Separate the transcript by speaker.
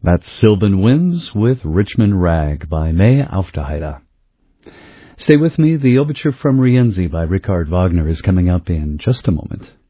Speaker 1: That's Sylvan Winds with Richmond Rag by May Aufderheide. Stay with me. The overture from Rienzi by Richard Wagner is coming up in just a moment.